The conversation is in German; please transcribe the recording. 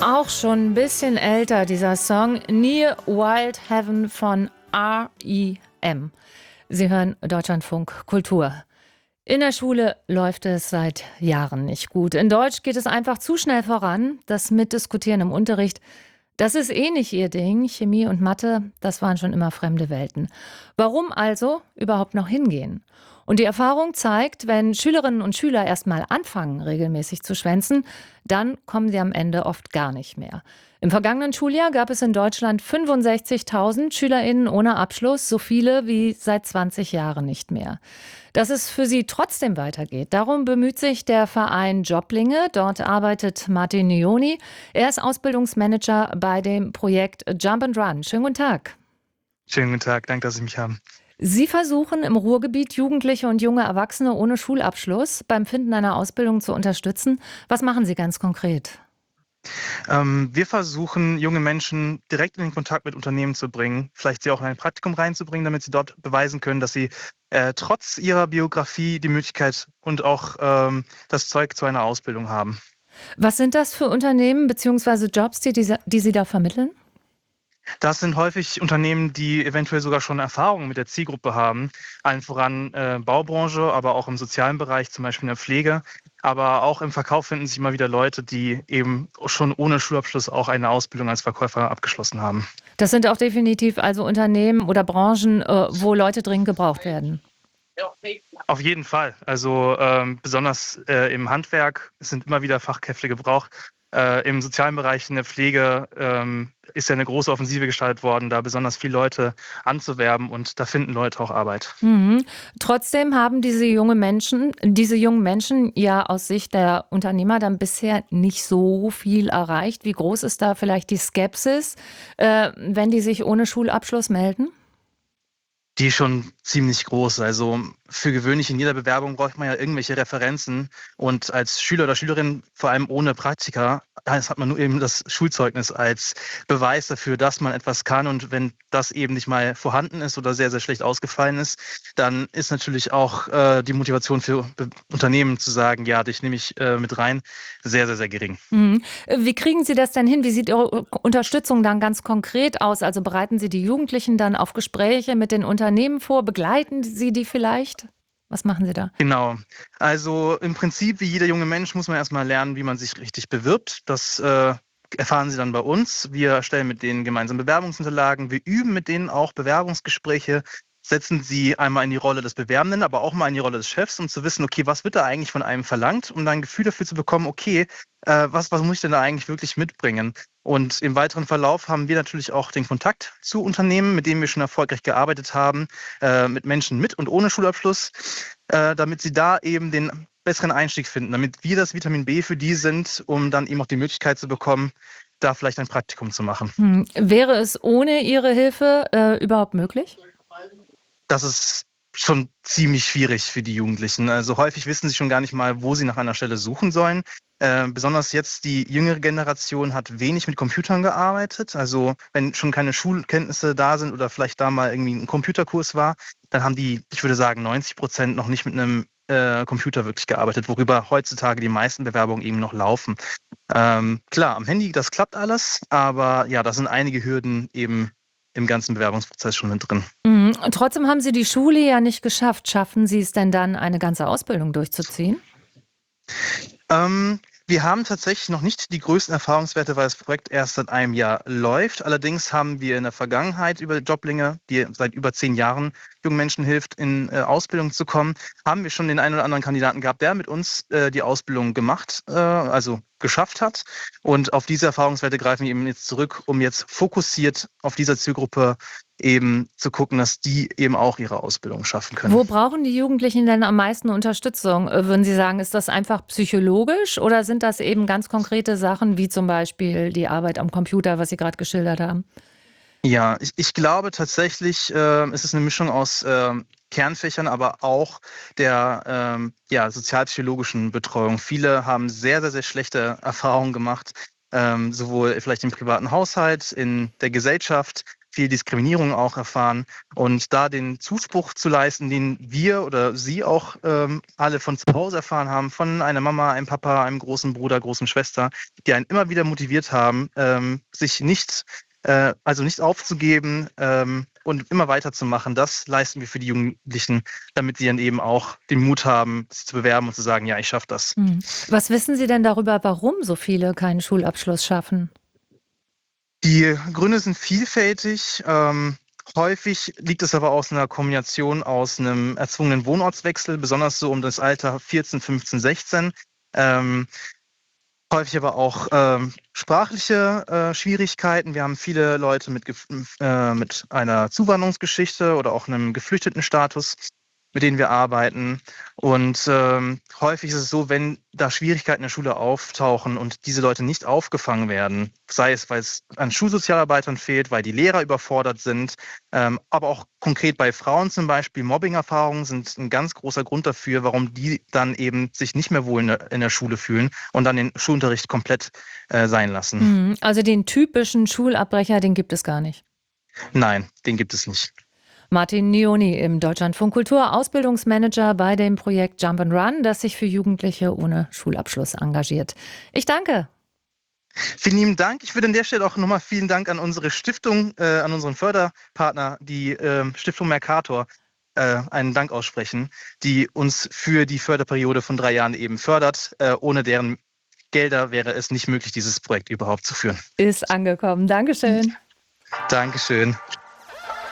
Auch schon ein bisschen älter, dieser Song Near Wild Heaven von R.E.M. Sie hören Deutschlandfunk Kultur. In der Schule läuft es seit Jahren nicht gut. In Deutsch geht es einfach zu schnell voran. Das Mitdiskutieren im Unterricht, das ist eh nicht ihr Ding. Chemie und Mathe, das waren schon immer fremde Welten. Warum also überhaupt noch hingehen? Und die Erfahrung zeigt, wenn Schülerinnen und Schüler erst mal anfangen, regelmäßig zu schwänzen, dann kommen sie am Ende oft gar nicht mehr. Im vergangenen Schuljahr gab es in Deutschland 65.000 SchülerInnen ohne Abschluss, so viele wie seit 20 Jahren nicht mehr. Dass es für sie trotzdem weitergeht, darum bemüht sich der Verein Joblinge. Dort arbeitet Martin Nyoni. Er ist Ausbildungsmanager bei dem Projekt Jump and Run. Schönen guten Tag. Schönen guten Tag, danke, dass Sie mich haben. Sie versuchen im Ruhrgebiet Jugendliche und junge Erwachsene ohne Schulabschluss beim Finden einer Ausbildung zu unterstützen. Was machen Sie ganz konkret? Wir versuchen, junge Menschen direkt in den Kontakt mit Unternehmen zu bringen, vielleicht sie auch in ein Praktikum reinzubringen, damit sie dort beweisen können, dass sie trotz ihrer Biografie die Möglichkeit und auch das Zeug zu einer Ausbildung haben. Was sind das für Unternehmen bzw. Jobs, die Sie da vermitteln? Das sind häufig Unternehmen, die eventuell sogar schon Erfahrungen mit der Zielgruppe haben, allen voran Baubranche, aber auch im sozialen Bereich, zum Beispiel in der Pflege. Aber auch im Verkauf finden sich immer wieder Leute, die eben schon ohne Schulabschluss auch eine Ausbildung als Verkäufer abgeschlossen haben. Das sind auch definitiv also Unternehmen oder Branchen, wo Leute dringend gebraucht werden. Auf jeden Fall. Also besonders im Handwerk sind immer wieder Fachkräfte gebraucht. Im sozialen Bereich, in der Pflege ist ja eine große Offensive gestartet worden, da besonders viele Leute anzuwerben, und da finden Leute auch Arbeit. Mhm. Trotzdem haben diese jungen Menschen ja aus Sicht der Unternehmer dann bisher nicht so viel erreicht. Wie groß ist da vielleicht die Skepsis, wenn die sich ohne Schulabschluss melden? Die ist schon ziemlich groß. Also für gewöhnlich in jeder Bewerbung braucht man ja irgendwelche Referenzen. Und als Schüler oder Schülerin, vor allem ohne Praktika, hat man nur eben das Schulzeugnis als Beweis dafür, dass man etwas kann. Und wenn das eben nicht mal vorhanden ist oder sehr, sehr schlecht ausgefallen ist, dann ist natürlich auch die Motivation für Unternehmen zu sagen, ja, dich nehme ich mit rein, sehr, sehr, sehr gering. Mhm. Wie kriegen Sie das denn hin? Wie sieht Ihre Unterstützung dann ganz konkret aus? Also bereiten Sie die Jugendlichen dann auf Gespräche mit den Unternehmen vor? Begleiten Sie die vielleicht? Was machen Sie da? Genau. Also im Prinzip, wie jeder junge Mensch, muss man erstmal lernen, wie man sich richtig bewirbt. Das erfahren sie dann bei uns. Wir erstellen mit denen gemeinsam Bewerbungsunterlagen. Wir üben mit denen auch Bewerbungsgespräche, setzen sie einmal in die Rolle des Bewerbenden, aber auch mal in die Rolle des Chefs, um zu wissen, okay, was wird da eigentlich von einem verlangt, um dann ein Gefühl dafür zu bekommen, okay, was muss ich denn da eigentlich wirklich mitbringen? Und im weiteren Verlauf haben wir natürlich auch den Kontakt zu Unternehmen, mit denen wir schon erfolgreich gearbeitet haben, mit Menschen mit und ohne Schulabschluss, damit sie da eben den besseren Einstieg finden, damit wir das Vitamin B für die sind, um dann eben auch die Möglichkeit zu bekommen, da vielleicht ein Praktikum zu machen. Wäre es ohne Ihre Hilfe überhaupt möglich? Das ist schon ziemlich schwierig für die Jugendlichen. Also häufig wissen sie schon gar nicht mal, wo sie nach einer Stelle suchen sollen. Besonders jetzt die jüngere Generation hat wenig mit Computern gearbeitet. Also wenn schon keine Schulkenntnisse da sind oder vielleicht da mal irgendwie ein Computerkurs war, dann haben die, ich würde sagen, 90% noch nicht mit einem Computer wirklich gearbeitet, worüber heutzutage die meisten Bewerbungen eben noch laufen. Klar, am Handy, das klappt alles, aber ja, da sind einige Hürden eben im ganzen Bewerbungsprozess schon mit drin. Mhm. Und trotzdem haben Sie die Schule ja nicht geschafft. Schaffen Sie es denn dann, eine ganze Ausbildung durchzuziehen? Wir haben tatsächlich noch nicht die größten Erfahrungswerte, weil das Projekt erst seit einem Jahr läuft. Allerdings haben wir in der Vergangenheit über Joblinge, die seit über 10 Jahren jungen Menschen hilft, in Ausbildung zu kommen, haben wir schon den einen oder anderen Kandidaten gehabt, der mit uns die Ausbildung gemacht, also geschafft hat. Und auf diese Erfahrungswerte greifen wir eben jetzt zurück, um jetzt fokussiert auf dieser Zielgruppe eben zu gucken, dass die eben auch ihre Ausbildung schaffen können. Wo brauchen die Jugendlichen denn am meisten Unterstützung? Würden Sie sagen, ist das einfach psychologisch oder sind das eben ganz konkrete Sachen, wie zum Beispiel die Arbeit am Computer, was Sie gerade geschildert haben? Ja, ich glaube tatsächlich, es ist eine Mischung aus Kernfächern, aber auch der sozialpsychologischen Betreuung. Viele haben sehr, sehr, sehr schlechte Erfahrungen gemacht, sowohl vielleicht im privaten Haushalt, in der Gesellschaft, viel Diskriminierung auch erfahren. Und da den Zuspruch zu leisten, den wir oder Sie auch alle von zu Hause erfahren haben, von einer Mama, einem Papa, einem großen Bruder, großen Schwester, die einen immer wieder motiviert haben, sich nicht aufzugeben und immer weiterzumachen. Das leisten wir für die Jugendlichen, damit sie dann eben auch den Mut haben, sich zu bewerben und zu sagen, ja, ich schaffe das. Was wissen Sie denn darüber, warum so viele keinen Schulabschluss schaffen? Die Gründe sind vielfältig. Häufig liegt es aber aus einer Kombination aus einem erzwungenen Wohnortswechsel, besonders so um das Alter 14, 15, 16. Häufig aber auch sprachliche Schwierigkeiten. Wir haben viele Leute mit einer Zuwanderungsgeschichte oder auch einem Geflüchtetenstatus, mit denen wir arbeiten. Und häufig ist es so, wenn da Schwierigkeiten in der Schule auftauchen und diese Leute nicht aufgefangen werden, sei es, weil es an Schulsozialarbeitern fehlt, weil die Lehrer überfordert sind, aber auch konkret bei Frauen zum Beispiel, Mobbing-Erfahrungen sind ein ganz großer Grund dafür, warum die dann eben sich nicht mehr wohl in der Schule fühlen und dann den Schulunterricht komplett sein lassen. Also den typischen Schulabbrecher, den gibt es gar nicht. Nein, den gibt es nicht. Martin Nioni im Deutschlandfunk Kultur, Ausbildungsmanager bei dem Projekt Jump and Run, das sich für Jugendliche ohne Schulabschluss engagiert. Ich danke. Vielen lieben Dank. Ich würde an der Stelle auch nochmal vielen Dank an unsere Stiftung, an unseren Förderpartner, die Stiftung Mercator, einen Dank aussprechen, die uns für die Förderperiode von 3 Jahren eben fördert. Ohne deren Gelder wäre es nicht möglich, dieses Projekt überhaupt zu führen. Ist angekommen. Dankeschön. Dankeschön.